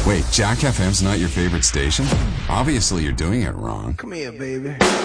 Wait, Jack FM's not your favorite station? Obviously you're doing it wrong. Come here, baby.